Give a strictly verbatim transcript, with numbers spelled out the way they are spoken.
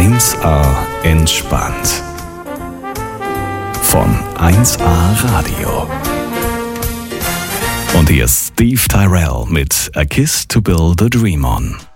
eins A entspannt. Von eins A Radio. Und hier ist Steve Tyrell mit A Kiss to Build a Dream On.